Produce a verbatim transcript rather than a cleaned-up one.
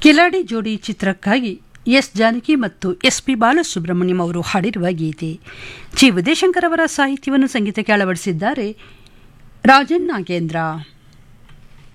ಕಿಲಾಡಿ ಜೋಡಿ ಚಿತ್ರಕ್ಕಾಗಿ ಎಸ್ ಜಾನಕಿ ಮತ್ತು ಎಸ್ ಪಿ ಬಾಲಸುಬ್ರಹ್ಮಣ್ಯಂ ಅವರು ಹಾಡಿರುವ ಗೀತೆ. ಜಿ ಉದಯಶಂಕರ್ ಅವರ ಸಾಹಿತ್ಯವನ್ನು ಸಂಗೀತಕ್ಕೆ ಅಳವಡಿಸಿದ್ದಾರೆ ರಾಜನ್ ನಾಗೇಂದ್ರ.